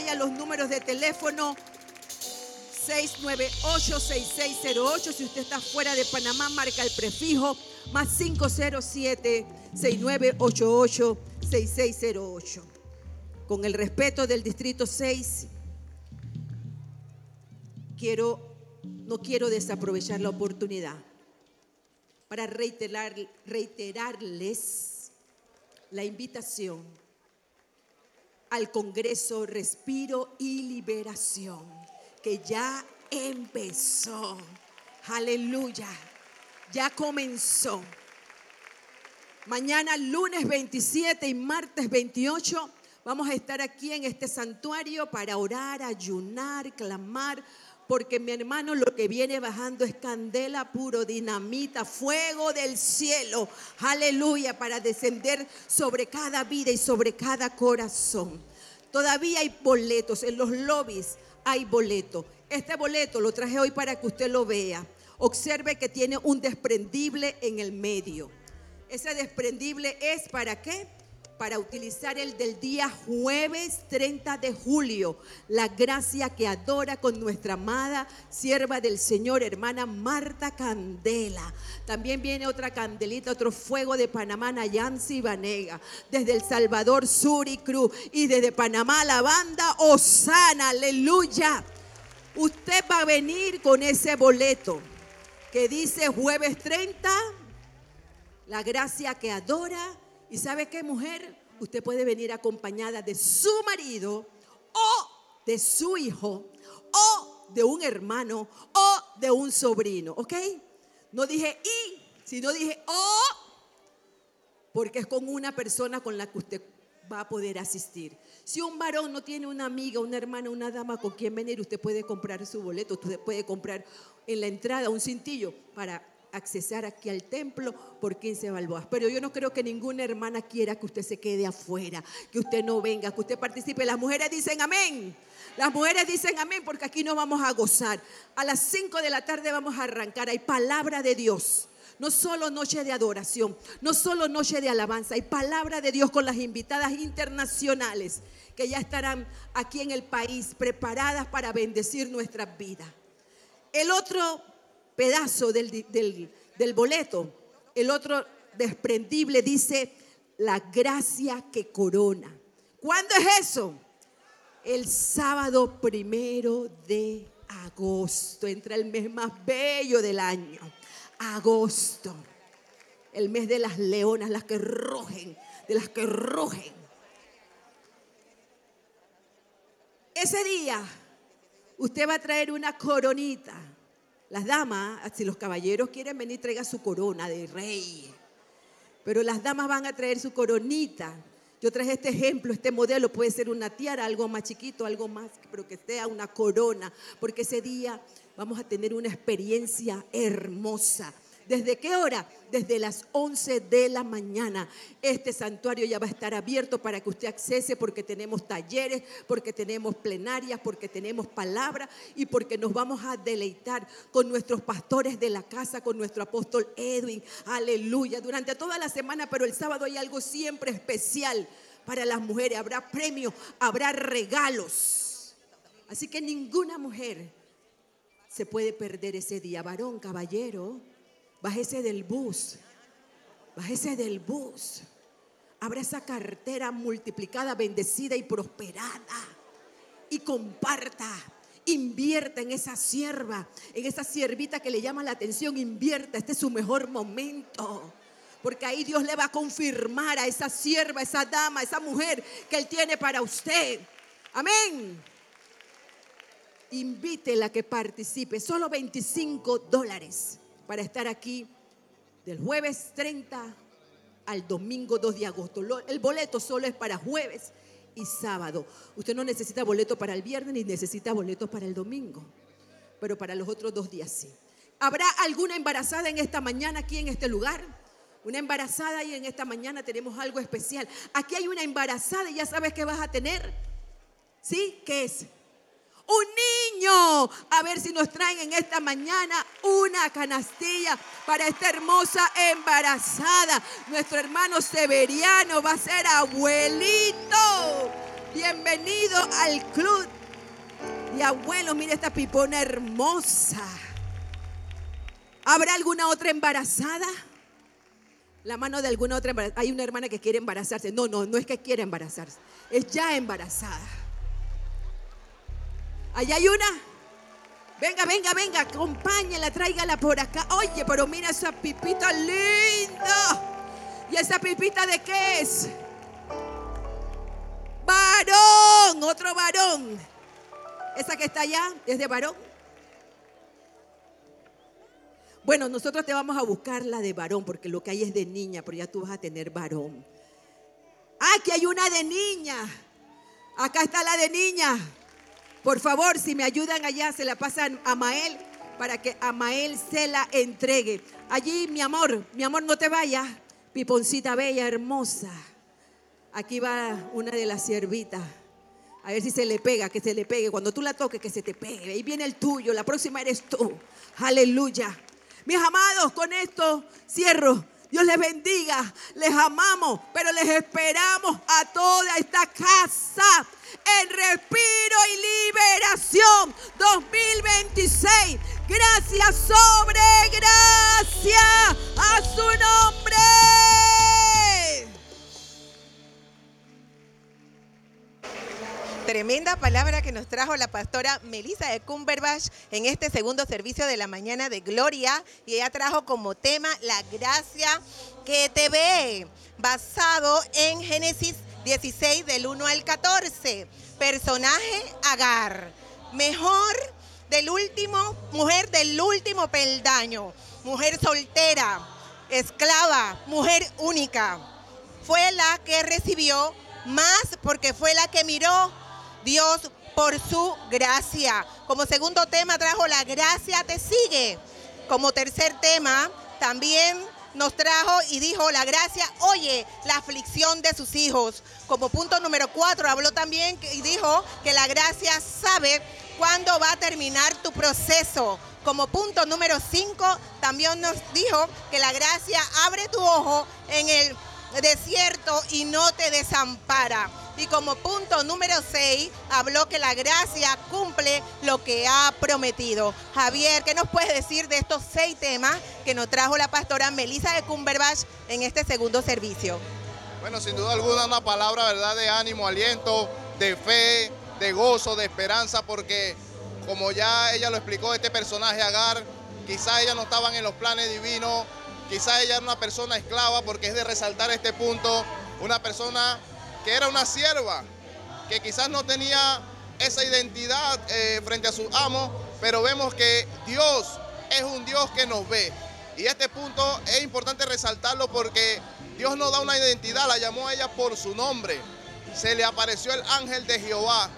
pantalla los números de teléfono 698-6608. Si usted está fuera de Panamá, marca el prefijo más 507-6988-6608. Con el respeto del Distrito 6, no quiero desaprovechar la oportunidad para reiterarles la invitación al Congreso Respiro y Liberación, que ya empezó. Aleluya, ya comenzó. Mañana, lunes 27 y martes 28, vamos a estar aquí en este santuario para orar, ayunar, clamar, porque mi hermano, lo que viene bajando es candela, puro dinamita, fuego del cielo. Aleluya, para descender sobre cada vida y sobre cada corazón. Todavía hay boletos en los lobbies. Hay boleto. Este boleto lo traje hoy para que usted lo vea. Observe que tiene un desprendible en el medio. Ese desprendible es ¿para qué? Para utilizar el del día jueves 30 de julio. La gracia que adora con nuestra amada sierva del Señor, hermana Marta Candela. También viene otra candelita, otro fuego de Panamá, Nayansi Vanega. Desde El Salvador, Suri Cruz. Y desde Panamá, la banda Osana. Aleluya. Usted va a venir con ese boleto que dice jueves 30, la gracia que adora. ¿Y sabe qué, mujer? Usted puede venir acompañada de su marido o de su hijo o de un hermano o de un sobrino, ¿ok? No dije y, sino dije o, porque es con una persona con la que usted va a poder asistir. Si un varón no tiene una amiga, una hermana, una dama con quien venir, usted puede comprar su boleto, usted puede comprar en la entrada un cintillo para accesar aquí al templo por 15 balboas. Pero yo no creo que ninguna hermana quiera que usted se quede afuera, que usted no venga, que usted participe. Las mujeres dicen amén. Las mujeres dicen amén, porque aquí nos vamos a gozar. A las 5 de la tarde vamos a arrancar. Hay palabra de Dios. No solo noche de adoración, no solo noche de alabanza, hay palabra de Dios con las invitadas internacionales que ya estarán aquí en el país preparadas para bendecir nuestras vidas. El otro pedazo del boleto, el otro desprendible dice la gracia que corona. ¿Cuándo es eso? El sábado 1 de agosto. Entra el mes más bello del año, agosto, el mes de las leonas, las que rugen, de las que rugen. Ese día usted va a traer una coronita. Las damas, si los caballeros quieren venir, traiga su corona de rey. Pero las damas van a traer su coronita. Yo traje este ejemplo, este modelo, puede ser una tiara, algo más chiquito, algo más, pero que sea una corona. Porque ese día vamos a tener una experiencia hermosa. ¿Desde qué hora? Desde las 11 de la mañana. Este santuario ya va a estar abierto para que usted accese, porque tenemos talleres, porque tenemos plenarias, porque tenemos palabra y porque nos vamos a deleitar con nuestros pastores de la casa, con nuestro apóstol Edwin. Aleluya. Durante toda la semana, pero el sábado hay algo siempre especial para las mujeres. Habrá premios, habrá regalos. Así que ninguna mujer se puede perder ese día. Varón, caballero, bájese del bus, bájese del bus. Abra esa cartera multiplicada, bendecida y prosperada y comparta. Invierta en esa sierva, en esa siervita que le llama la atención. Invierta, este es su mejor momento, porque ahí Dios le va a confirmar a esa sierva, esa dama, esa mujer que Él tiene para usted. Amén. Invítela a que participe. Solo $25 para estar aquí del jueves 30 al domingo 2 de agosto. El boleto solo es para jueves y sábado. Usted no necesita boleto para el viernes ni necesita boleto para el domingo, pero para los otros 2 días sí. ¿Habrá alguna embarazada en esta mañana aquí en este lugar? Una embarazada, y en esta mañana tenemos algo especial. Aquí hay una embarazada y ya sabes qué vas a tener. ¿Sí? ¿Qué es? Un niño. A ver si nos traen en esta mañana una canastilla para esta hermosa embarazada. Nuestro hermano Severiano va a ser abuelito. Bienvenido al club de abuelos. Mira esta pipona hermosa. ¿Habrá alguna otra embarazada? La mano de alguna otra embarazada. Hay una hermana que quiere embarazarse. No es que quiere embarazarse. Es ya embarazada. ¿Allá hay una? Venga, acompáñala, tráigala por acá. Oye, pero mira esa pipita linda. ¿Y esa pipita de qué es? Varón, otro varón. ¿Esa que está allá es de varón? Bueno, nosotros te vamos a buscar la de varón, porque lo que hay es de niña, pero ya tú vas a tener varón. Aquí hay una de niña. Acá está la de niña. Por favor, si me ayudan allá, se la pasan a Mael para que a Mael se la entregue. Allí, mi amor, no te vayas. Piponcita bella, hermosa. Aquí va una de las siervitas. A ver si se le pega, que se le pegue. Cuando tú la toques, que se te pegue. Ahí viene el tuyo, la próxima eres tú. Aleluya. Mis amados, con esto cierro. Dios les bendiga, les amamos, pero les esperamos a toda esta casa en Respiro y Liberación 2026. Gracias sobre gracia a su nombre. Tremenda palabra que nos trajo la pastora Melissa de Cumberbatch en este segundo servicio de la mañana de Gloria. Y ella trajo como tema la gracia que te ve, basado en Génesis 16 del 1 al 14. Personaje Agar, mujer del último peldaño, mujer soltera, esclava, mujer única. Fue la que recibió más porque fue la que miró Dios por su gracia. Como segundo tema trajo la gracia te sigue. Como tercer tema también nos trajo y dijo la gracia oye la aflicción de sus hijos. Como punto número 4 habló también y dijo que la gracia sabe cuándo va a terminar tu proceso. Como punto número 5 también nos dijo que la gracia abre tu ojo en el desierto y no te desampara. Y como punto número 6, habló que la gracia cumple lo que ha prometido. Javier, ¿qué nos puedes decir de estos 6 temas que nos trajo la pastora Melissa de Cumberbatch en este segundo servicio? Bueno, sin duda alguna una palabra, ¿verdad?, de ánimo, aliento, de fe, de gozo, de esperanza, porque como ya ella lo explicó, este personaje Agar, quizás ella no estaba en los planes divinos, quizás ella era una persona esclava, porque es de resaltar este punto, una persona que era una sierva, que quizás no tenía esa identidad frente a su amo, pero vemos que Dios es un Dios que nos ve. Y este punto es importante resaltarlo porque Dios nos da una identidad, la llamó a ella por su nombre. Se le apareció el ángel de Jehová.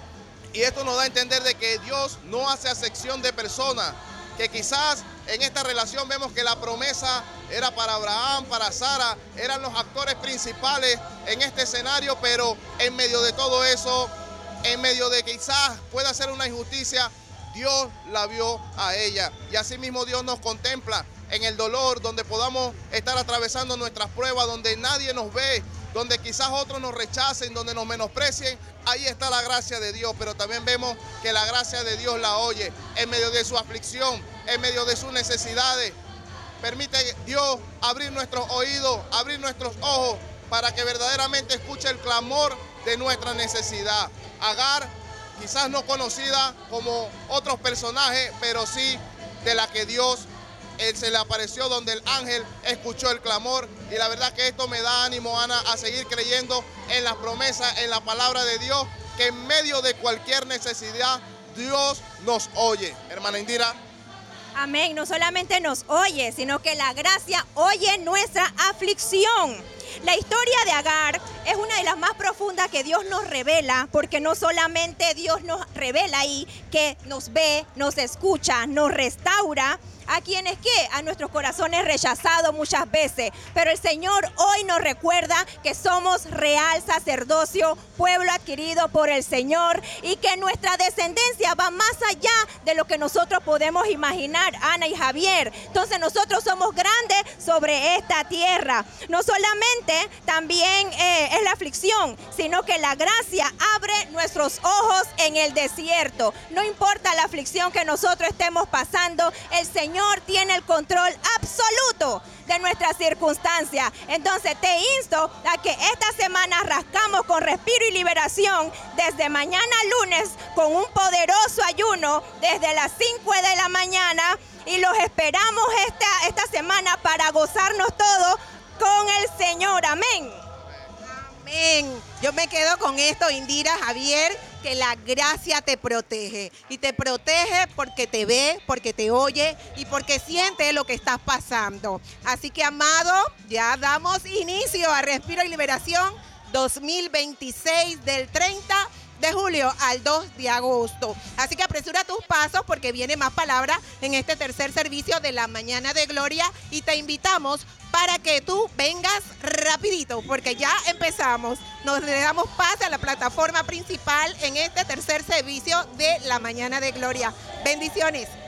Y esto nos da a entender de que Dios no hace acepción de personas, que quizás en esta relación vemos que la promesa era para Abraham, para Sara, eran los actores principales en este escenario, pero en medio de todo eso, en medio de que quizás pueda ser una injusticia, Dios la vio a ella. Y así mismo Dios nos contempla en el dolor, donde podamos estar atravesando nuestras pruebas, donde nadie nos ve, donde quizás otros nos rechacen, donde nos menosprecien. Ahí está la gracia de Dios, pero también vemos que la gracia de Dios la oye en medio de su aflicción, en medio de sus necesidades. Permite Dios abrir nuestros oídos, abrir nuestros ojos para que verdaderamente escuche el clamor de nuestra necesidad. Agar, quizás no conocida como otros personajes, pero sí de la que Dios se le apareció, donde el ángel escuchó el clamor. Y la verdad que esto me da ánimo, Ana, a seguir creyendo en las promesas, en la palabra de Dios, que en medio de cualquier necesidad Dios nos oye. Hermana Indira. Amén, no solamente nos oye, sino que la gracia oye nuestra aflicción. La historia de Agar es una de las más profundas que Dios nos revela, porque no solamente Dios nos revela ahí que nos ve, nos escucha, nos restaura, a quienes ¿qué? A nuestros corazones rechazados muchas veces. Pero el Señor hoy nos recuerda que somos real sacerdocio, pueblo adquirido por el Señor, y que nuestra descendencia va más allá de lo que nosotros podemos imaginar, Ana y Javier. Entonces nosotros somos grandes sobre esta tierra. No solamente también es la aflicción, sino que la gracia abre nuestros ojos en el desierto. No importa la aflicción que nosotros estemos pasando, el Señor tiene el control absoluto de nuestras circunstancias. Entonces te insto a que esta semana rascamos con respiro y liberación desde mañana lunes con un poderoso ayuno desde las 5 de la mañana, y los esperamos esta semana para gozarnos todos con el Señor. Amén. Amén. Yo me quedo con esto, Indira, Javier, que la gracia te protege. Y te protege porque te ve, porque te oye y porque siente lo que estás pasando. Así que, amado, ya damos inicio a Respiro y Liberación 2026 del 30 de julio al 2 de agosto. Así que apresura tus pasos porque viene más palabra en este tercer servicio de la Mañana de Gloria, y te invitamos para que tú vengas rapidito porque ya empezamos. Nos le damos pase a la plataforma principal en este tercer servicio de la Mañana de Gloria. Bendiciones.